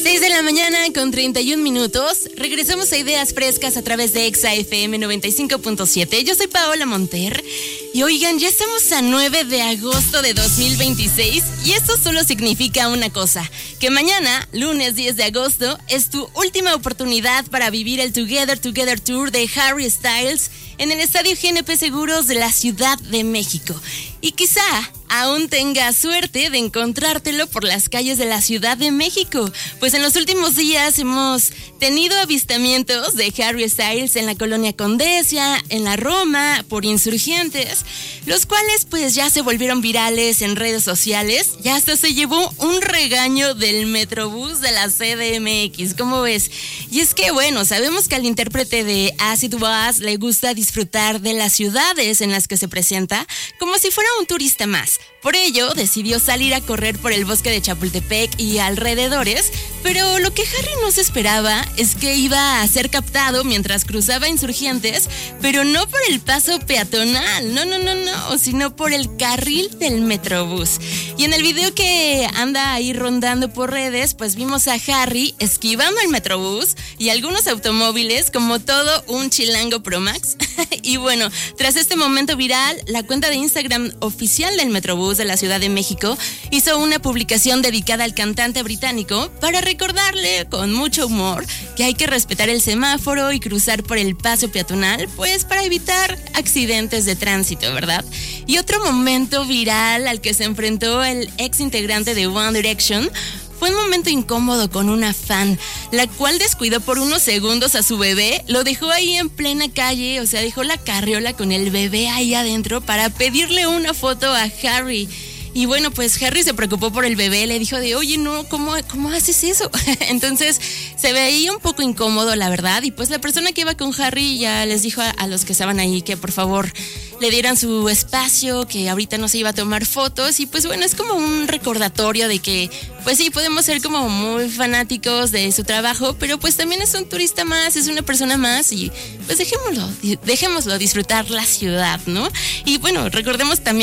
6:31 a.m. Regresamos a Ideas Frescas a través de Exa FM 95.7. Yo soy Paola Monter. Y oigan, ya estamos a 9 de agosto de 2026 y esto solo significa una cosa, que mañana, lunes 10 de agosto, es tu última oportunidad para vivir el Together Tour de Harry Styles en el Estadio GNP Seguros de la Ciudad de México. Y quizá aún tengas suerte de encontrártelo por las calles de la Ciudad de México, pues en los últimos días hemos tenido avistamientos de Harry Styles en la Colonia Condesa, en la Roma, por Insurgentes, los cuales pues ya se volvieron virales en redes sociales y hasta se llevó un regaño del Metrobús de la CDMX, ¿cómo ves? Y es que bueno, sabemos que al intérprete de Acid Was le gusta disfrutar de las ciudades en las que se presenta como si fuera un turista más. Por ello, decidió salir a correr por el bosque de Chapultepec y alrededores, pero lo que Harry no se esperaba es que iba a ser captado mientras cruzaba Insurgentes, pero no por el paso peatonal, no, sino por el carril del Metrobús. Y en el video que anda ahí rondando por redes, pues vimos a Harry esquivando el Metrobús y algunos automóviles como todo un chilango Pro Max. Y bueno, tras este momento viral, la cuenta de Instagram oficial del Metrobús de la Ciudad de México hizo una publicación dedicada al cantante británico para recordarle con mucho humor que hay que respetar el semáforo y cruzar por el paso peatonal, pues para evitar accidentes de tránsito, ¿verdad? Y otro momento viral al que se enfrentó el ex integrante de One Direction fue un momento incómodo con una fan, la cual descuidó por unos segundos a su bebé, lo dejó ahí en plena calle, o sea, dejó la carriola con el bebé ahí adentro para pedirle una foto a Harry. Y bueno, pues Harry se preocupó por el bebé, le dijo de, oye, no, ¿cómo haces eso? Entonces se veía un poco incómodo, la verdad, y pues la persona que iba con Harry ya les dijo a los que estaban ahí que por favor le dieran su espacio, que ahorita no se iba a tomar fotos, y pues bueno, es como un recordatorio de que, pues sí, podemos ser como muy fanáticos de su trabajo, pero pues también es un turista más, es una persona más, y pues dejémoslo disfrutar la ciudad, ¿no? Y bueno, recordemos también